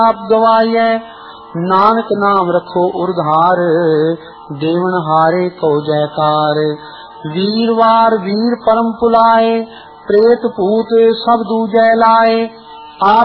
आप गवाइए। नानक नाम रखो उर्धार, देवन हारे को जयकार। वीरवार वीर परम पुलाए, प्रेत पूत सब दूजै लाए। आप